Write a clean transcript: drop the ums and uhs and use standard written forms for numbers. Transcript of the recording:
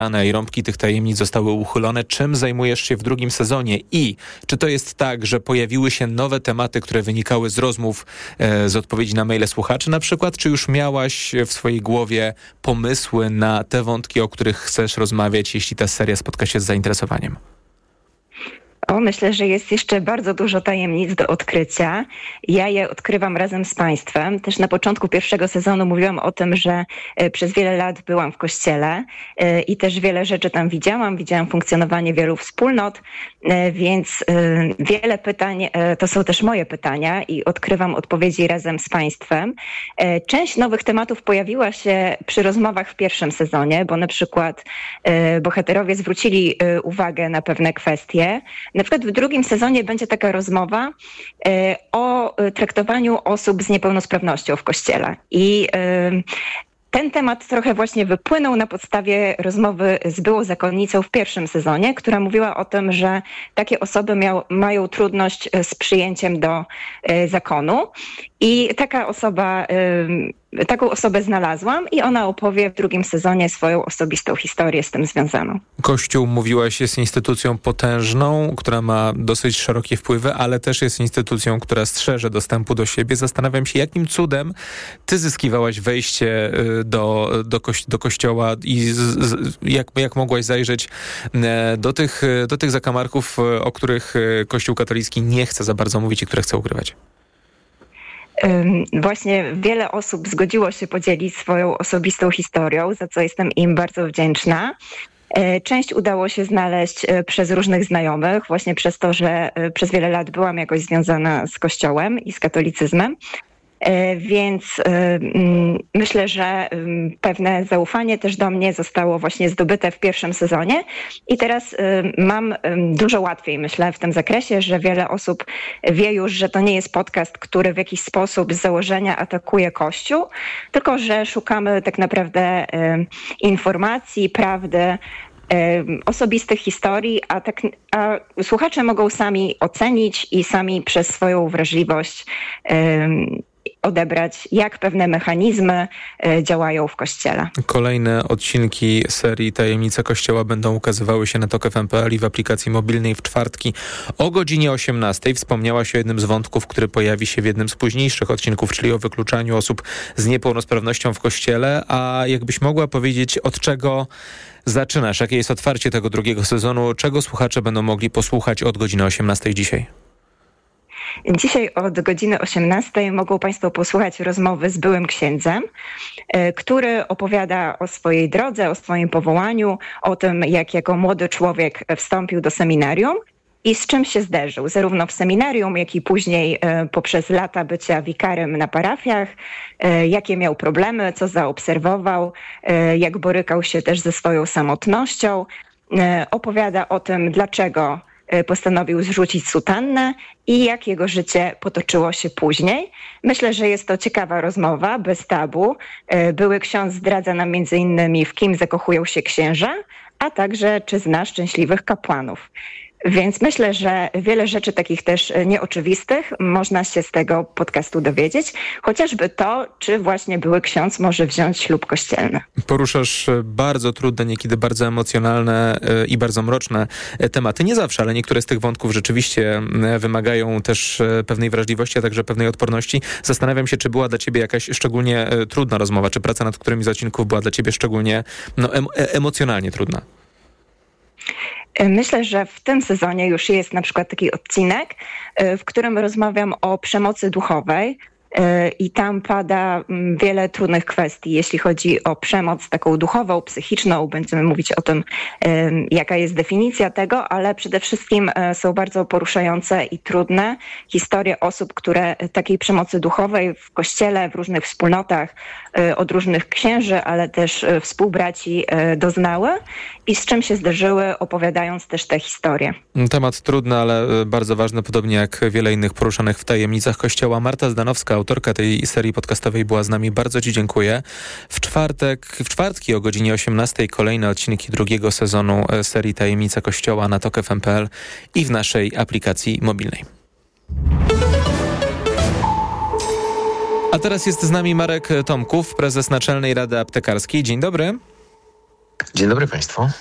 i rąbki tych tajemnic zostały uchylone. Czym zajmujesz się w drugim sezonie? I czy to jest tak, że pojawiły się nowe tematy, które wynikały z rozmów, z odpowiedzi na maile słuchaczy na przykład? Czy już miałaś w swojej głowie pomysły na te wątki, o których chcesz rozmawiać, jeśli ta seria spotka się z zainteresowaniem? Myślę, że jest jeszcze bardzo dużo tajemnic do odkrycia. Ja je odkrywam razem z Państwem. Też na początku pierwszego sezonu mówiłam o tym, że przez wiele lat byłam w kościele i też wiele rzeczy tam widziałam. Widziałam funkcjonowanie wielu wspólnot, więc wiele pytań to są też moje pytania i odkrywam odpowiedzi razem z Państwem. Część nowych tematów pojawiła się przy rozmowach w pierwszym sezonie, bo na przykład bohaterowie zwrócili uwagę na pewne kwestie. Na przykład w drugim sezonie będzie taka rozmowa o traktowaniu osób z niepełnosprawnością w kościele. I ten temat trochę właśnie wypłynął na podstawie rozmowy z byłą zakonnicą w pierwszym sezonie, która mówiła o tym, że takie osoby mają trudność z przyjęciem do zakonu. I taką osobę znalazłam i ona opowie w drugim sezonie swoją osobistą historię z tym związaną. Kościół, mówiłaś, jest instytucją potężną, która ma dosyć szerokie wpływy, ale też jest instytucją, która strzeże dostępu do siebie. Zastanawiam się, jakim cudem ty zyskiwałaś wejście do kościoła i jak mogłaś zajrzeć do tych zakamarków, o których Kościół katolicki nie chce za bardzo mówić i które chce ukrywać. Właśnie wiele osób zgodziło się podzielić swoją osobistą historią, za co jestem im bardzo wdzięczna. Część udało się znaleźć przez różnych znajomych, właśnie przez to, że przez wiele lat byłam jakoś związana z Kościołem i z katolicyzmem. Więc myślę, że pewne zaufanie też do mnie zostało właśnie zdobyte w pierwszym sezonie i teraz mam dużo łatwiej, myślę, w tym zakresie, że wiele osób wie już, że to nie jest podcast, który w jakiś sposób z założenia atakuje Kościół, tylko że szukamy tak naprawdę informacji, prawdy, osobistych historii, a słuchacze mogą sami ocenić i sami przez swoją wrażliwość odebrać, jak pewne mechanizmy działają w Kościele. Kolejne odcinki serii Tajemnice Kościoła będą ukazywały się na TOK FM.pl i w aplikacji mobilnej w czwartki o godzinie 18:00. Wspomniałaś o jednym z wątków, który pojawi się w jednym z późniejszych odcinków, czyli o wykluczaniu osób z niepełnosprawnością w Kościele. A jakbyś mogła powiedzieć, od czego zaczynasz? Jakie jest otwarcie tego drugiego sezonu? Czego słuchacze będą mogli posłuchać od godziny 18:00 dzisiaj? Dzisiaj od godziny 18:00 mogą Państwo posłuchać rozmowy z byłym księdzem, który opowiada o swojej drodze, o swoim powołaniu, o tym, jak jako młody człowiek wstąpił do seminarium i z czym się zderzył, zarówno w seminarium, jak i później poprzez lata bycia wikarym na parafiach, jakie miał problemy, co zaobserwował, jak borykał się też ze swoją samotnością. Opowiada o tym, dlaczego postanowił zrzucić sutannę i jak jego życie potoczyło się później. Myślę, że jest to ciekawa rozmowa, bez tabu. Były ksiądz zdradza nam między innymi, w kim zakochują się księża, a także czy zna szczęśliwych kapłanów. Więc myślę, że wiele rzeczy takich też nieoczywistych można się z tego podcastu dowiedzieć. Chociażby to, czy właśnie były ksiądz może wziąć ślub kościelny. Poruszasz bardzo trudne, niekiedy bardzo emocjonalne i bardzo mroczne tematy. Nie zawsze, ale niektóre z tych wątków rzeczywiście wymagają też pewnej wrażliwości, a także pewnej odporności. Zastanawiam się, czy była dla ciebie jakaś szczególnie trudna rozmowa, czy praca nad którymś z odcinków była dla ciebie szczególnie emocjonalnie trudna. Myślę, że w tym sezonie już jest na przykład taki odcinek, w którym rozmawiam o przemocy duchowej i tam pada wiele trudnych kwestii, jeśli chodzi o przemoc taką duchową, psychiczną. Będziemy mówić o tym, jaka jest definicja tego, ale przede wszystkim są bardzo poruszające i trudne historie osób, które takiej przemocy duchowej w kościele, w różnych wspólnotach, od różnych księży, ale też współbraci doznały i z czym się zderzyły, opowiadając też te historie. Temat trudny, ale bardzo ważny, podobnie jak wiele innych poruszanych w tajemnicach Kościoła. Marta Zdanowska, autorka tej serii podcastowej, była z nami. Bardzo ci dziękuję. W czwartki o godzinie 18:00 kolejne odcinki drugiego sezonu serii Tajemnice Kościoła na TOK FM.pl i w naszej aplikacji mobilnej. A teraz jest z nami Marek Tomków, prezes Naczelnej Rady Aptekarskiej. Dzień dobry. Dzień dobry Państwu.